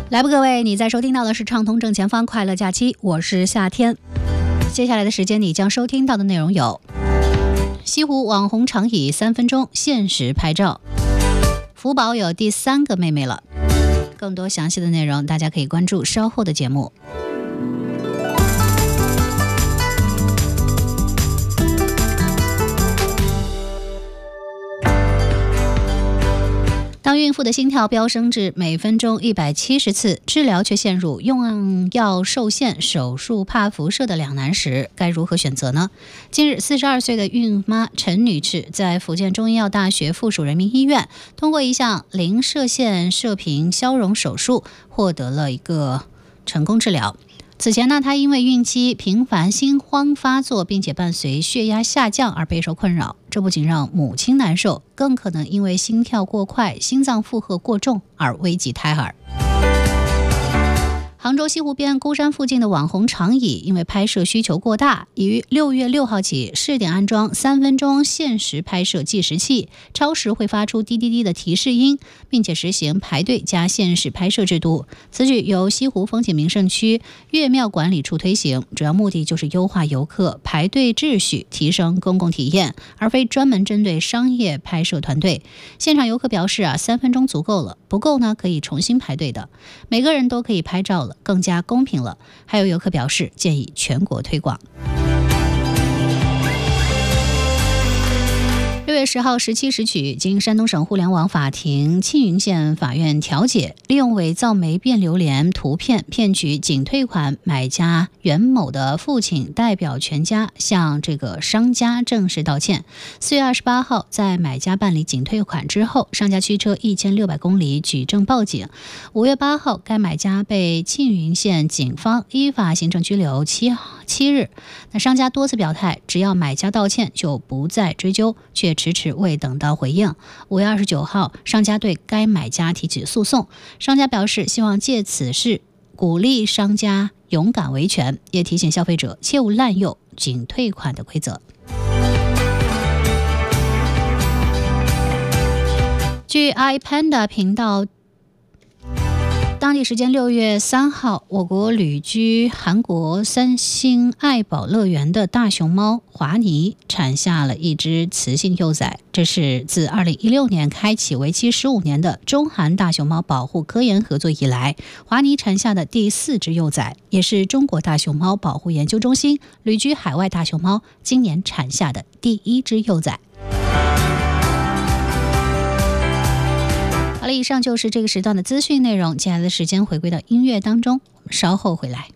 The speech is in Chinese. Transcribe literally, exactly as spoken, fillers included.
来吧，各位，你在收听到的是畅通正前方快乐假期，我是夏天。接下来的时间，你将收听到的内容有：西湖网红长椅三分钟限时拍照，福宝有第三个妹妹了。更多详细的内容，大家可以关注稍后的节目。当孕妇的心跳飙升至每分钟一百七十次，治疗却陷入用药受限、手术怕辐射的两难时，该如何选择呢？近日，四十二岁的孕妈陈女士在福建中医药大学附属人民医院通过一项零射线射频消融手术，获得了一个成功治疗。此前呢，她因为孕期频繁心慌发作，并且伴随血压下降而备受困扰。这不仅让母亲难受，更可能因为心跳过快、心脏负荷过重而危及胎儿。杭州西湖边孤山附近的网红长椅，因为拍摄需求过大，已于六月六号起试点安装三分钟限时拍摄计时器，超时会发出滴滴滴的提示音，并且实行排队加限时拍摄制度。此举由西湖风景名胜区岳庙管理处推行，主要目的就是优化游客排队秩序，提升公共体验，而非专门针对商业拍摄团队。现场游客表示啊，三分钟足够了，不够呢可以重新排队的，每个人都可以拍照了，更加公平了。还有游客表示建议全国推广。六月十号十七时许，经山东省互联网法庭庆云县法院调解，利用伪造霉变榴莲图片骗取仅退款买家袁某的父亲代表全家向这个商家正式道歉。四月二十八号，在买家办理仅退款之后，商家驱车一千六百公里举证报警。五月八号，该买家被庆云县警方依法行政拘留七七日。那商家多次表态，只要买家道歉就不再追究，却迟迟未等到回应。五月二十九号，商家对该买家提起诉讼，商家表示希望借此事鼓励商家勇敢维权，也提醒消费者切勿滥用仅退款的规则。据 iPanda 频道当地时间六月三号，我国旅居韩国三星爱宝乐园的大熊猫华尼产下了一只雌性幼崽，这是自二零一六年开启为期十五年的中韩大熊猫保护科研合作以来，华尼产下的第四只幼崽，也是中国大熊猫保护研究中心旅居海外大熊猫今年产下的第一只幼崽。好了，以上就是这个时段的资讯内容。接下来的时间回归到音乐当中，我们稍后回来。